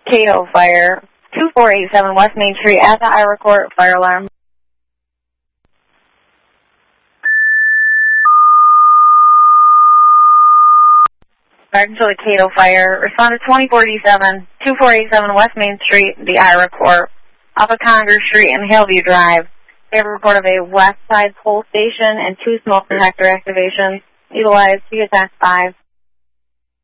Cato Fire, 2487 West Main Street at the Ira Court. Fire alarm. Sergeant to the Cato Fire. Respond to 2487, 2487 West Main Street, the Ira Court, off of Congress Street and Hillview Drive. They have a report of a west side pole station and 2 smoke detector activations. Utilize CSX 5.